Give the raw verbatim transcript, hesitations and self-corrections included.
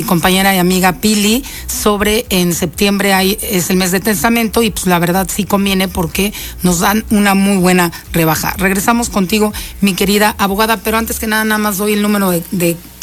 compañera y amiga Pili sobre en septiembre hay, es el mes de testamento y pues la verdad sí conviene porque nos dan una muy buena rebaja. Regresamos contigo, mi querida abogada, pero antes que nada, nada más doy el número de, de